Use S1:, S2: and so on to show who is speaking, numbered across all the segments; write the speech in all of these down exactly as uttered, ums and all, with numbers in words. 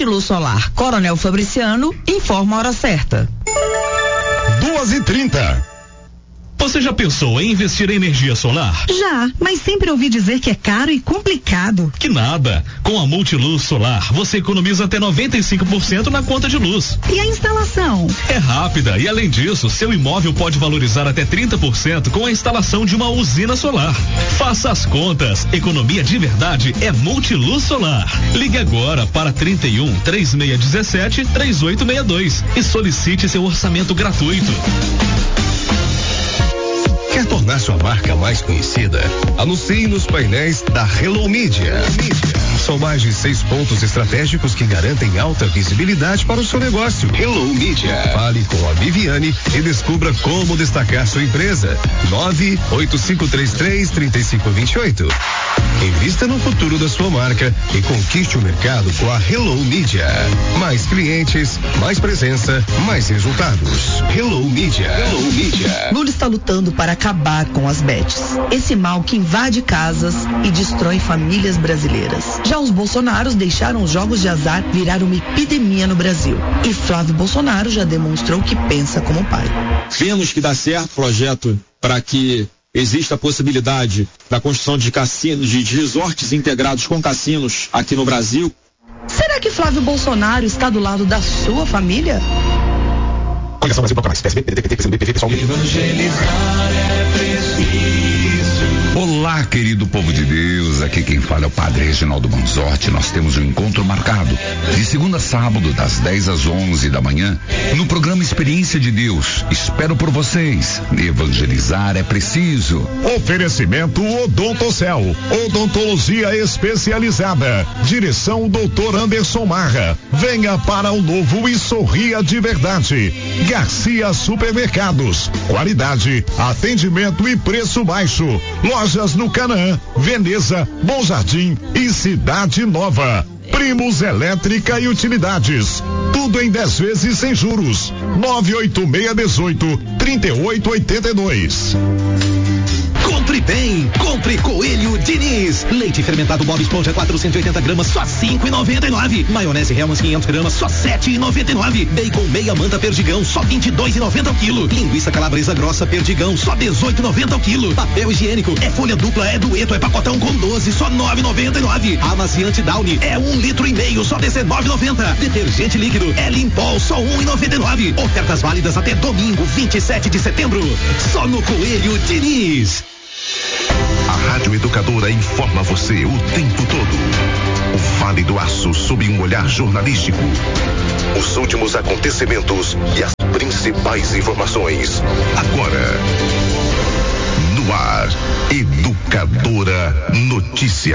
S1: Multiluz Solar Coronel Fabriciano informa a hora certa.
S2: duas e trinta.
S3: Você já pensou em investir em energia solar?
S4: Já, mas sempre ouvi dizer que é caro e complicado.
S3: Que nada. Com a Multiluz Solar, você economiza até noventa e cinco por cento na conta de luz.
S4: E a instalação?
S3: É rápida e, além disso, seu imóvel pode valorizar até trinta por cento com a instalação de uma usina solar. Faça as contas. Economia de verdade é Multiluz Solar. Ligue agora para trinta e um, três seis um sete, três oito seis dois e solicite seu orçamento gratuito.
S2: Quer tornar sua marca mais conhecida? Anuncie nos painéis da Hello Media. São mais de seis pontos estratégicos que garantem alta visibilidade para o seu negócio. Hello Media. Fale com a Viviane e descubra como destacar sua empresa. nove oito cinco três três, três cinco dois oito. Invista no futuro da sua marca e conquiste o mercado com a Hello Media. Mais clientes, mais presença, mais resultados. Hello Media. Hello Media.
S1: Lula está lutando para acabar com as bets, esse mal que invade casas e destrói famílias brasileiras. Já os bolsonaros deixaram os jogos de azar virar uma epidemia no Brasil. E Flávio Bolsonaro já demonstrou que pensa como pai.
S5: Vemos que dá certo o projeto para que existe a possibilidade da construção de cassinos, de resorts integrados com cassinos aqui no Brasil.
S1: Será que Flávio Bolsonaro está do lado da sua família?
S2: Coligação Brasil Proclamais, P S B, P D T, P T, P C do B, P V, pessoal.
S6: Evangelizar é preciso.
S7: Olá, querido povo de Deus, aqui quem fala é o Padre Reginaldo Manzotti. Nós temos um encontro marcado de segunda a sábado, das dez às onze da manhã, no programa Experiência de Deus. Espero por vocês. Evangelizar é preciso.
S2: Oferecimento Odontocel, odontologia especializada. Direção doutor Anderson Marra. Venha para o novo e sorria de verdade. Garcia Supermercados, qualidade, atendimento e preço baixo. Lojas no Canaã, Veneza, Bom Jardim e Cidade Nova. Primos Elétrica e Utilidades. Tudo em dez vezes sem juros. nove oito seis um oito, três oito oito dois.
S8: Compre bem, compre Coelho Diniz. Leite fermentado Bob Esponja quatrocentos e oitenta gramas, só cinco e noventa e nove. Maionese Hellmann's quinhentos gramas, só sete e noventa e nove. Bacon meia manta Perdigão, só vinte e dois e noventa ao quilo. Linguiça calabresa grossa Perdigão, só dezoito e noventa ao quilo. Papel higiênico é folha dupla, é dueto, é pacotão com doze, só nove e noventa e nove. Amaciante Downy é um litro e meio, só dezenove e noventa. Detergente líquido é Limpol, só um e noventa e nove. Ofertas válidas até domingo, vinte e sete de setembro. Só no Coelho Diniz.
S2: A Rádio Educadora informa você o tempo todo. O Vale do Aço sob um olhar jornalístico. Os últimos acontecimentos e as principais informações. Agora, no ar, Educadora Notícia.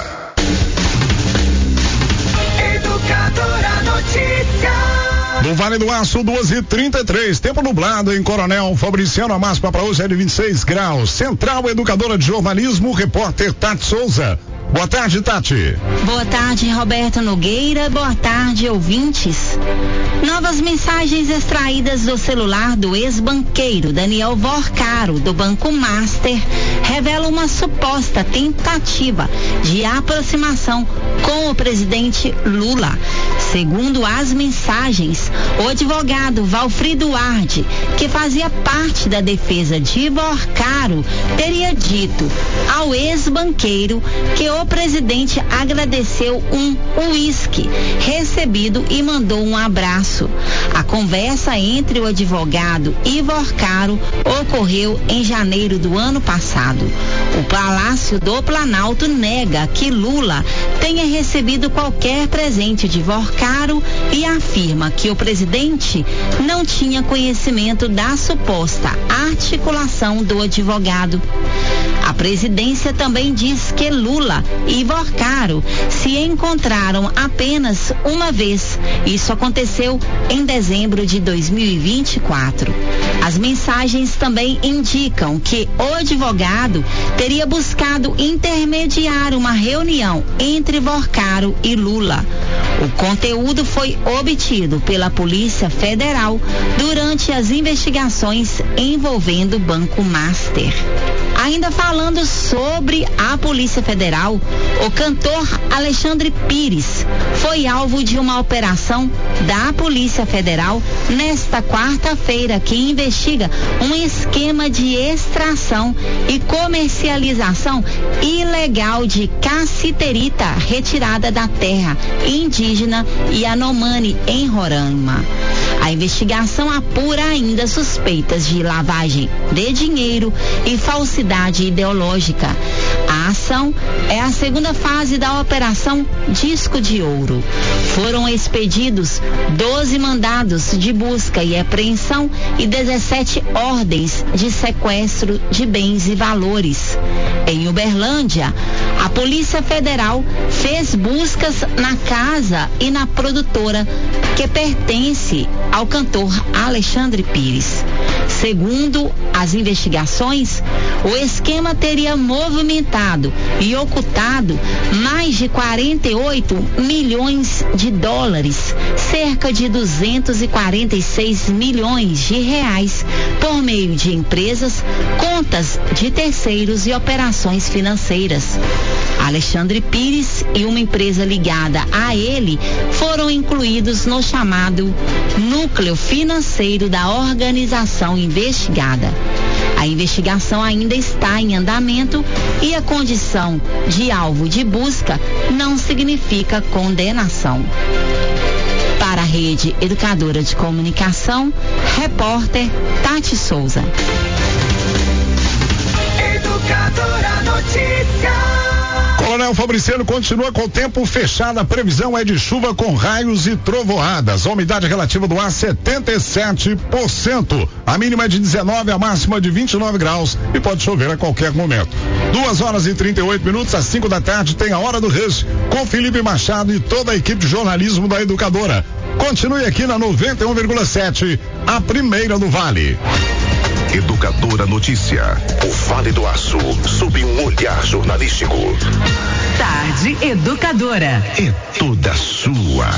S6: Educadora Notícia.
S2: No Vale do Aço, duas e trinta e três. Tempo nublado em Coronel Fabriciano. A máxima para hoje é de vinte e seis graus. Central Educadora de Jornalismo, repórter Tati Souza. Boa tarde, Tati.
S9: Boa tarde, Roberto Nogueira. Boa tarde, ouvintes. Novas mensagens extraídas do celular do ex-banqueiro Daniel Vorcaro, do Banco Master, revelam uma suposta tentativa de aproximação com o presidente Lula. Segundo as mensagens, o advogado Valfrido Arde, que fazia parte da defesa de Vorcaro, teria dito ao ex-banqueiro que o presidente agradeceu um uísque recebido e mandou um abraço. A conversa entre o advogado e Vorcaro ocorreu em janeiro do ano passado. O Palácio do Planalto nega que Lula tenha recebido qualquer presente de Vorcaro e afirma que o presidente não tinha conhecimento da suposta articulação do advogado. A presidência também diz que Lula e Vorcaro se encontraram apenas uma vez. Isso aconteceu em dezembro de dois mil e vinte e quatro. As mensagens também indicam que o advogado teria buscado intermediar uma reunião entre Vorcaro e Lula. O conteúdo foi obtido pela Polícia Federal durante as investigações envolvendo o Banco Master. A Ainda falando sobre a Polícia Federal, o cantor Alexandre Pires foi alvo de uma operação da Polícia Federal nesta quarta-feira que investiga um esquema de extração e comercialização ilegal de cassiterita retirada da terra indígena Yanomami, em Roraima. A investigação apura ainda suspeitas de lavagem de dinheiro e falsidade ideológica. A ação é a segunda fase da Operação Disco de Ouro. Foram expedidos doze mandados de busca e apreensão e dezessete ordens de sequestro de bens e valores. Em Uberlândia, a Polícia Federal fez buscas na casa e na produtora que pertence ao cantor Alexandre Pires. Segundo as investigações, o esquema teria movimentado e ocultado mais de quarenta e oito milhões de dólares, cerca de duzentos e quarenta e seis milhões de reais, por meio de empresas, contas de terceiros e operações financeiras. Alexandre Pires e uma empresa ligada a ele foram incluídos no chamado núcleo financeiro da organização investigada. A investigação ainda está em andamento e a condição de alvo de busca não significa condenação. Para a Rede Educadora de Comunicação, repórter Tati Souza.
S6: Educadora Notícias.
S10: Coronel Fabriciano continua com o tempo fechado. A previsão é de chuva com raios e trovoadas. A umidade relativa do ar setenta e sete por cento. A mínima é de dezenove, a máxima de vinte e nove graus e pode chover a qualquer momento. Duas horas e trinta e oito minutos, às cinco da tarde, tem a Hora do Rush com Felipe Machado e toda a equipe de jornalismo da Educadora. Continue aqui na noventa e um vírgula sete, a primeira do Vale.
S2: Educadora Notícia. O Vale do Aço, sob um olhar jornalístico.
S11: Tarde Educadora.
S2: É toda sua.